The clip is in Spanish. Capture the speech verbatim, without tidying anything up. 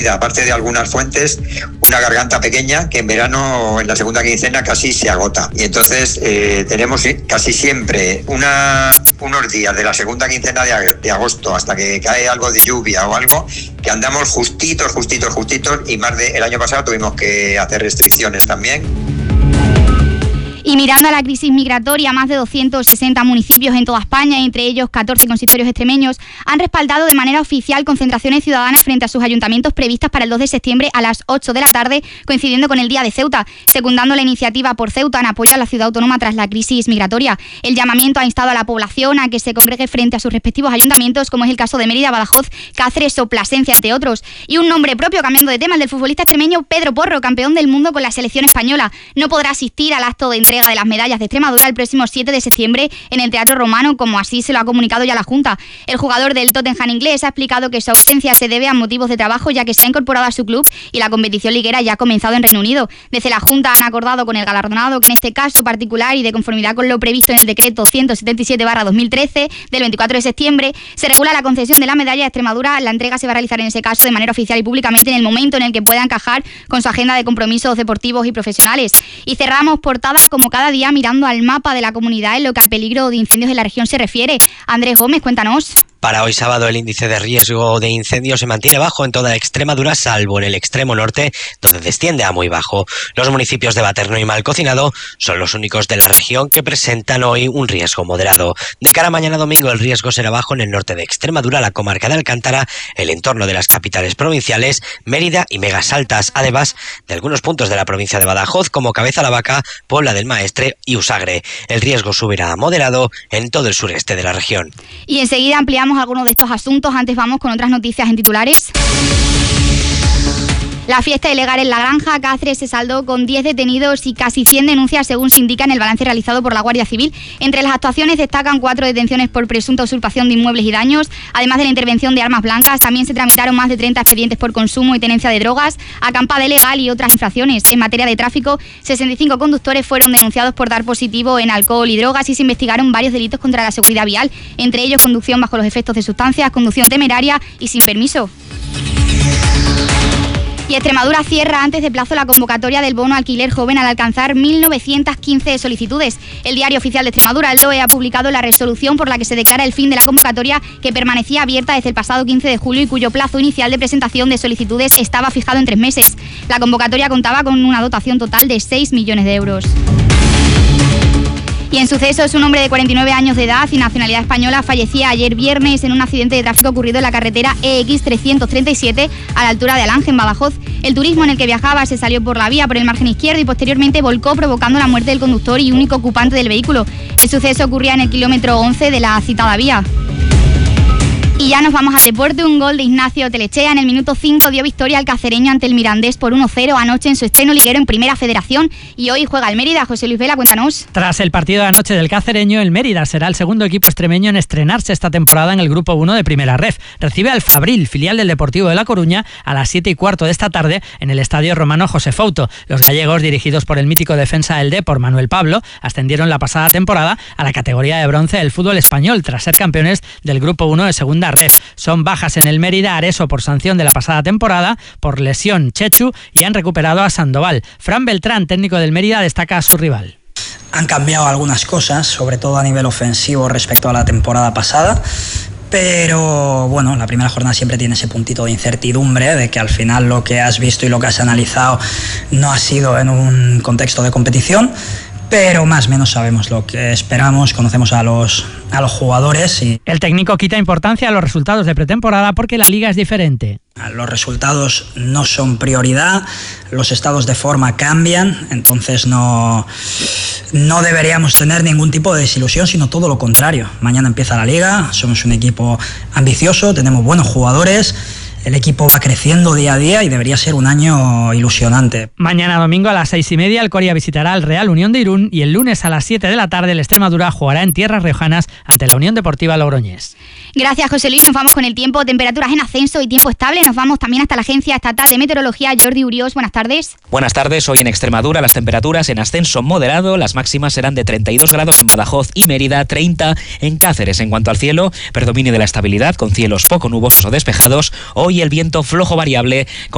Mérida, aparte de algunas fuentes, una garganta pequeña que en verano, en la segunda quincena, casi se agota. Y entonces eh, tenemos casi siempre una, unos días de la segunda quincena de, de agosto hasta que cae algo de lluvia o algo, que andamos justitos, justitos, justitos, y más de el año pasado tuvimos que hacer restricciones también. Y mirando a la crisis migratoria, más de doscientos sesenta municipios en toda España, entre ellos catorce consistorios extremeños, han respaldado de manera oficial concentraciones ciudadanas frente a sus ayuntamientos previstas para el dos de septiembre a las ocho de la tarde, coincidiendo con el Día de Ceuta. Secundando la iniciativa por Ceuta, han apoyado a la ciudad autónoma tras la crisis migratoria. El llamamiento ha instado a la población a que se congregue frente a sus respectivos ayuntamientos, como es el caso de Mérida, Badajoz, Cáceres o Plasencia, entre otros. Y un nombre propio, cambiando de tema, el del futbolista extremeño Pedro Porro, campeón del mundo con la selección española. No podrá asistir al acto de entrega de las medallas de Extremadura el próximo siete de septiembre en el Teatro Romano, como así se lo ha comunicado ya la Junta. El jugador del Tottenham inglés ha explicado que su ausencia se debe a motivos de trabajo, ya que se ha incorporado a su club y la competición liguera ya ha comenzado en Reino Unido. Desde la Junta han acordado con el galardonado que en este caso particular y de conformidad con lo previsto en el decreto ciento setenta y siete barra dos mil trece del veinticuatro de septiembre, se regula la concesión de la medalla de Extremadura. La entrega se va a realizar en ese caso de manera oficial y públicamente en el momento en el que pueda encajar con su agenda de compromisos deportivos y profesionales. Y cerramos portada como cada día mirando al mapa de la comunidad en lo que al peligro de incendios en la región se refiere. Andrés Gómez, cuéntanos. Para hoy sábado el índice de riesgo de incendio se mantiene bajo en toda Extremadura, salvo en el extremo norte, donde desciende a muy bajo. Los municipios de Baterno y Malcocinado son los únicos de la región que presentan hoy un riesgo moderado. De cara a mañana domingo el riesgo será bajo en el norte de Extremadura, la comarca de Alcántara, el entorno de las capitales provinciales, Mérida y Megas Altas, además de algunos puntos de la provincia de Badajoz como Cabeza la Vaca, Puebla del Maestre y Usagre. El riesgo subirá a moderado en todo el sureste de la región. Y enseguida ampliamos algunos de estos asuntos. Antes vamos con otras noticias en titulares. La fiesta ilegal en La Granja, Cáceres, se saldó con diez detenidos y casi cien denuncias, según se indica en el balance realizado por la Guardia Civil. Entre las actuaciones destacan cuatro detenciones por presunta usurpación de inmuebles y daños. Además de la intervención de armas blancas, también se tramitaron más de treinta expedientes por consumo y tenencia de drogas, acampada ilegal y otras infracciones. En materia de tráfico, sesenta y cinco conductores fueron denunciados por dar positivo en alcohol y drogas y se investigaron varios delitos contra la seguridad vial, entre ellos conducción bajo los efectos de sustancias, conducción temeraria y sin permiso. Y Extremadura cierra antes de plazo la convocatoria del bono alquiler joven al alcanzar mil novecientas quince solicitudes. El Diario Oficial de Extremadura, el D O E, ha publicado la resolución por la que se declara el fin de la convocatoria, que permanecía abierta desde el pasado quince de julio y cuyo plazo inicial de presentación de solicitudes estaba fijado en tres meses. La convocatoria contaba con una dotación total de seis millones de euros. Y en sucesos, un hombre de cuarenta y nueve años de edad y nacionalidad española fallecía ayer viernes en un accidente de tráfico ocurrido en la carretera E X trescientos treinta y siete a la altura de Alange, en Badajoz. El turismo en el que viajaba se salió por la vía por el margen izquierdo y posteriormente volcó, provocando la muerte del conductor y único ocupante del vehículo. El suceso ocurría en el kilómetro once de la citada vía. Y ya nos vamos al deporte. Un gol de Ignacio Telechea en el minuto cinco dio victoria al cacereño ante el Mirandés por uno cero anoche en su estreno liguero en Primera Federación, y hoy juega el Mérida. José Luis Vela, cuéntanos. Tras el partido de anoche del cacereño, el Mérida será el segundo equipo extremeño en estrenarse esta temporada en el Grupo uno de Primera Ref. Recibe al Fabril, filial del Deportivo de La Coruña, a las siete y cuarto de esta tarde en el Estadio Romano José Fouto. Los gallegos, dirigidos por el mítico defensa del D, por Manuel Pablo, ascendieron la pasada temporada a la categoría de bronce del fútbol español tras ser campeones del Grupo uno de Segunda Ref. Son bajas en el Mérida Areso por sanción de la pasada temporada, por lesión Chechu, y han recuperado a Sandoval. Fran Beltrán, técnico del Mérida, destaca a su rival. Han cambiado algunas cosas, sobre todo a nivel ofensivo respecto a la temporada pasada, pero bueno, la primera jornada siempre tiene ese puntito de incertidumbre, de que al final lo que has visto y lo que has analizado no ha sido en un contexto de competición. Pero más o menos sabemos lo que esperamos, conocemos a los, a los jugadores. Y el técnico quita importancia a los resultados de pretemporada porque la liga es diferente. Los resultados no son prioridad, los estados de forma cambian, entonces no, no deberíamos tener ningún tipo de desilusión, sino todo lo contrario. Mañana empieza la liga, somos un equipo ambicioso, tenemos buenos jugadores. El equipo va creciendo día a día y debería ser un año ilusionante. Mañana domingo a las seis y media el Coria visitará al Real Unión de Irún y el lunes a las siete de la tarde el Extremadura jugará en tierras riojanas ante la Unión Deportiva Logroñés. Gracias, José Luis. Nos vamos con el tiempo. Temperaturas en ascenso y tiempo estable. Nos vamos también hasta la Agencia Estatal de Meteorología. Jordi Uriós, buenas tardes. Buenas tardes. Hoy en Extremadura las temperaturas en ascenso moderado. Las máximas serán de treinta y dos grados en Badajoz y Mérida, treinta en Cáceres. En cuanto al cielo, predominio de la estabilidad con cielos poco nubosos o despejados. Hoy el viento flojo variable con